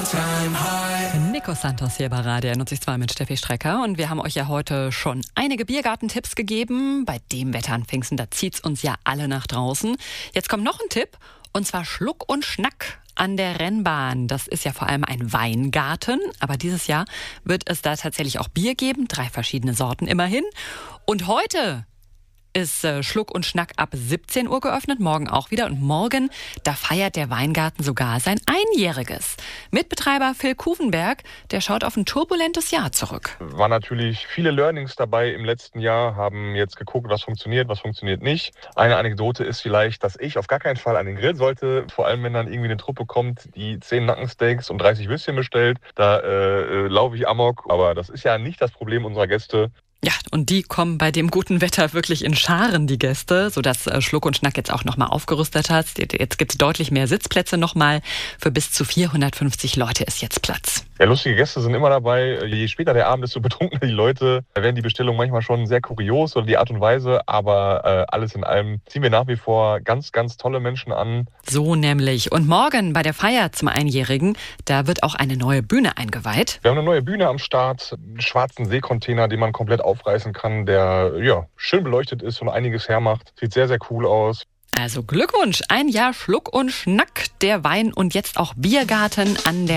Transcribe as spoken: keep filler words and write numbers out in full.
Nico Santos hier bei Radio N zwei mit Steffi Strecker und wir haben euch ja heute schon einige Biergartentipps gegeben. Bei dem Wetter an Pfingsten, da zieht's uns ja alle nach draußen. Jetzt kommt noch ein Tipp und zwar Schluck und Schnack an der Rennbahn. Das ist ja vor allem ein Weingarten, aber dieses Jahr wird es da tatsächlich auch Bier geben, drei verschiedene Sorten immerhin. Und heute ist äh, Schluck und Schnack ab siebzehn Uhr geöffnet, morgen auch wieder. Und morgen, da feiert der Weingarten sogar sein Einjähriges. Mitbetreiber Phil Kuvenberg, der schaut auf ein turbulentes Jahr zurück. War natürlich viele Learnings dabei im letzten Jahr, haben jetzt geguckt, was funktioniert, was funktioniert nicht. Eine Anekdote ist vielleicht, dass ich auf gar keinen Fall an den Grill sollte, vor allem wenn dann irgendwie eine Truppe kommt, die zehn Nackensteaks und dreißig Würstchen bestellt. Da äh, äh, laufe ich amok, aber das ist ja nicht das Problem unserer Gäste. Ja, und die kommen bei dem guten Wetter wirklich in Scharen, die Gäste, sodass äh, Schluck und Schnack jetzt auch nochmal aufgerüstet hat. Jetzt gibt's deutlich mehr Sitzplätze nochmal. Für bis zu vierhundertfünfzig Leute ist jetzt Platz. Ja, lustige Gäste sind immer dabei. Je später der Abend, desto betrunkener die Leute. Da werden die Bestellungen manchmal schon sehr kurios oder die Art und Weise. Aber äh, alles in allem ziehen wir nach wie vor ganz, ganz tolle Menschen an. So nämlich. Und morgen bei der Feier zum Einjährigen, da wird auch eine neue Bühne eingeweiht. Wir haben eine neue Bühne am Start, einen schwarzen Seekontainer, den man komplett aufreißen kann, der ja schön beleuchtet ist und einiges hermacht. Sieht sehr, sehr cool aus. Also Glückwunsch, ein Jahr Schluck und Schnack, der Wein und jetzt auch Biergarten an der